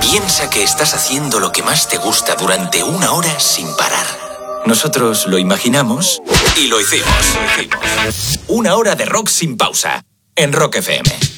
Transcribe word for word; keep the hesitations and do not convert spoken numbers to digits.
Piensa que estás haciendo lo que más te gusta durante una hora sin parar. Nosotros lo imaginamos y lo hicimos. Una hora de rock sin pausa en Rock F M.